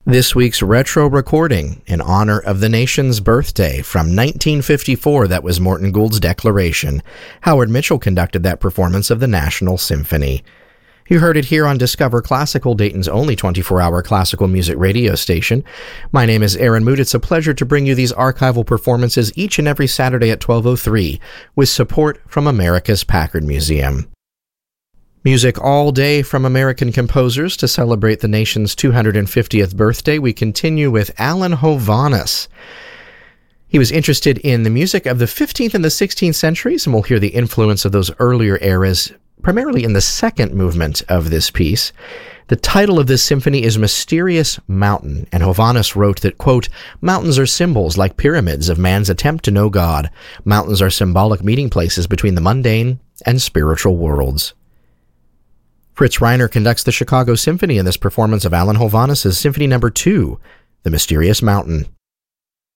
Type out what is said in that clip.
This week's retro recording in honor of the nation's birthday from 1954, that was Morton Gould's Declaration. Howard Mitchell conducted that performance of the National Symphony. You heard it here on Discover Classical, Dayton's only 24-hour classical music radio station. My name is Aaron Mood. It's a pleasure to bring you these archival performances each and every Saturday at 12:03 with support from America's Packard Museum. Music all day from American composers to celebrate the nation's 250th birthday. We continue with Alan Hovhaness. He was interested in the music of the 15th and the 16th centuries, and we'll hear the influence of those earlier eras, primarily in the second movement of this piece. The title of this symphony is Mysterious Mountain, and Hovhaness wrote that, quote, "Mountains are symbols like pyramids of man's attempt to know God. Mountains are symbolic meeting places between the mundane and spiritual worlds." Fritz Reiner conducts the Chicago Symphony in this performance of Alan Hovhaness' Symphony No. 2, The Mysterious Mountain.